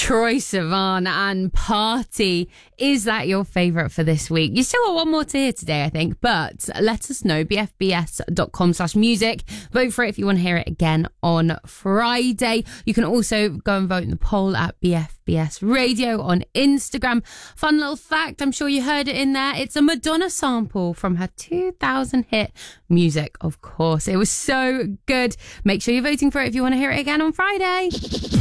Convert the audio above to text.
Troye Sivan and Party. Is that your favourite for this week? You still got one more to hear today, I think, but let us know. bfbs.com/music. Vote for it if you want to hear it again on Friday. You can also go and vote in the poll at BFBS Radio on Instagram. Fun little fact, I'm sure you heard it in there. It's a Madonna sample from her 2000 hit Music, of course. It was so good. Make sure you're voting for it if you want to hear it again on Friday.